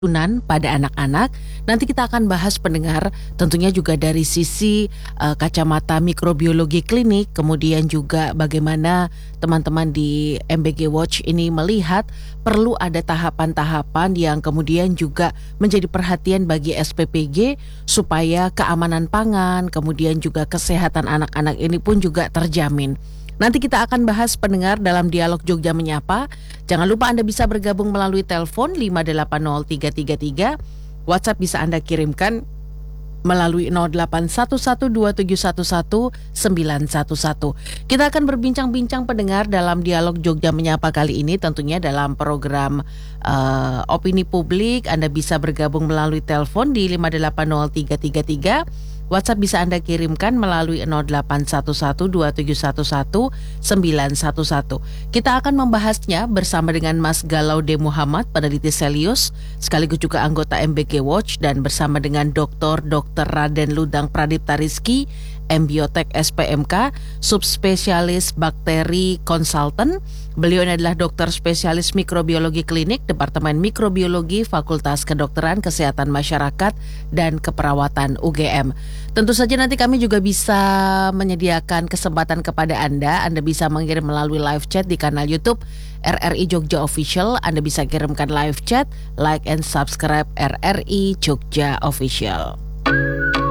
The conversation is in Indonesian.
keracunan pada anak-anak. Nanti kita akan bahas pendengar tentunya juga dari sisi kacamata mikrobiologi klinik, kemudian juga bagaimana teman-teman di MBG Watch ini melihat perlu ada tahapan-tahapan yang kemudian juga menjadi perhatian bagi SPPG supaya keamanan pangan, kemudian juga kesehatan anak-anak ini pun juga terjamin. Nanti kita akan bahas pendengar dalam dialog Jogja Menyapa. Jangan lupa Anda bisa bergabung melalui telepon 580333. WhatsApp bisa Anda kirimkan melalui 0811271111. Kita akan berbincang-bincang pendengar dalam dialog Jogja Menyapa kali ini, tentunya dalam program opini publik. Anda bisa bergabung melalui telepon di 580333. WhatsApp bisa Anda kirimkan melalui 0811271111. Kita akan membahasnya bersama dengan Mas Galaude Muhammad, peneliti Selius, sekaligus juga anggota MBG Watch, dan bersama dengan Dr. Raden Ludang Pradipta Rizky, Embiotek SPMK, subspesialis bakteri konsultan. Beliau ini adalah dokter spesialis mikrobiologi klinik, Departemen Mikrobiologi, Fakultas Kedokteran Kesehatan Masyarakat dan Keperawatan UGM. Tentu saja nanti kami juga bisa menyediakan kesempatan kepada Anda. Anda bisa mengirim melalui live chat di kanal YouTube RRI Jogja Official. Anda bisa kirimkan live chat, like and subscribe RRI Jogja Official.